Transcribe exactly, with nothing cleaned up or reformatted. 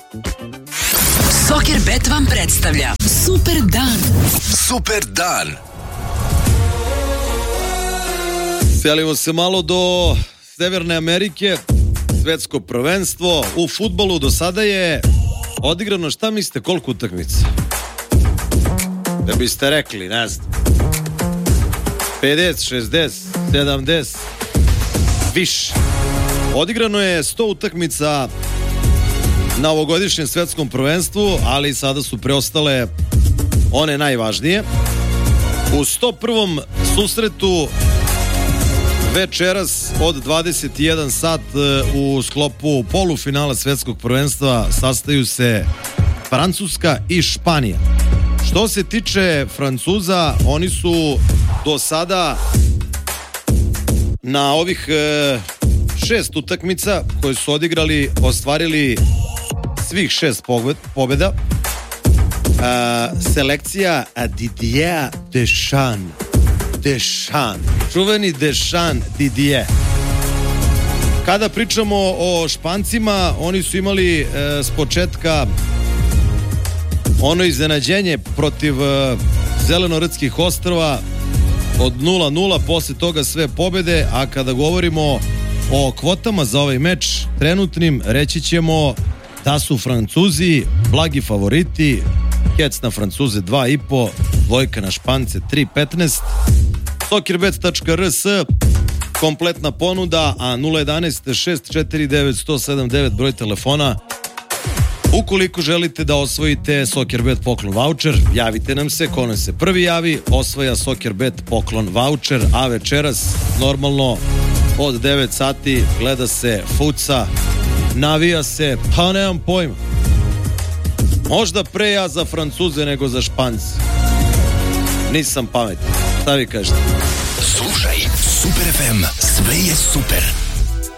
Sockerbet vam predstavlja Super dan. Super dan. Selimo se malo do Severne Amerike. Svetsko prvenstvo u fudbalu do sada je odigrano, šta mislite, koliko utakmica? Da biste rekli, ne znam, pedeset, šezdeset, sedamdeset, više. Odigrano je sto utakmica na ovogodišnjem svetskom prvenstvu, ali sada su preostale one najvažnije. U sto prvom susretu večeras od dvadeset jedan sat u sklopu polufinala svetskog prvenstva sastaju se Francuska i Španija. Što se tiče Francuza, oni su do sada na ovih e, šest utakmica koje su odigrali ostvarili svih šest pobjeda. E, selekcija Didier Deschamps. Deschamps. Čuveni Deschamps Didier. Kada pričamo o Špancima, oni su imali e, s početka ono iznenađenje protiv e, Zelenorodskih ostrva od nula nula, posle toga sve pobjede, a kada govorimo o kvotama za ovaj meč trenutnim, reći ćemo da su Francuzi blagi favoriti. Hec na Francuze dva i po, dvojka na Špance tri petnaest. Sockerbet tačka r s kompletna ponuda, a nula jedanaest šest četiri devet sto sedam devet broj telefona. Ukoliko želite da osvojite Sockerbet poklon voucher, javite nam se, ko nam se prvi javi osvaja Sockerbet poklon voucher, a večeras normalno od devet sati gleda se fuca, navija se, pa nemam pojma. Možda pre ja za Francuze nego za Špance. Nisam pametan. Šta vi kažete? Slušaj Super ef em, sve je super.